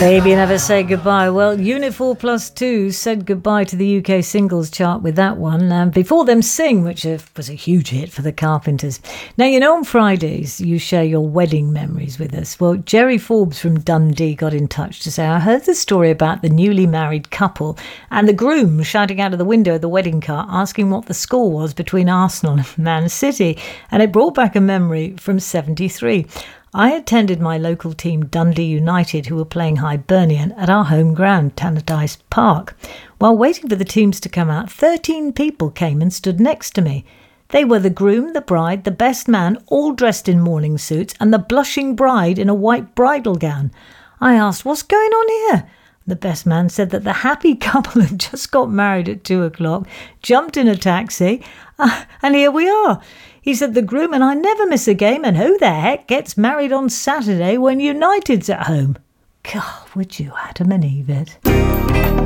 Baby Never Say Goodbye. Well, Unit 4 Plus 2 said goodbye to the UK singles chart with that one. Before them, Sing, which was a huge hit for the Carpenters. Now, you know, on Fridays, you share your wedding memories with us. Well, Jerry Forbes from Dundee got in touch to say, I heard the story about the newly married couple and the groom shouting out of the window of the wedding car asking what the score was between Arsenal and Man City. And it brought back a memory from 73. I attended my local team Dundee United, who were playing Hibernian at our home ground, Tannadice Park. While waiting for the teams to come out, 13 people came and stood next to me. They were the groom, the bride, the best man, all dressed in morning suits, and the blushing bride in a white bridal gown. I asked, what's going on here? The best man said that the happy couple had just got married at 2:00, jumped in a taxi, and here we are. He said the groom and I never miss a game, and who the heck gets married on Saturday when United's at home? God, would you Adam and Eve it?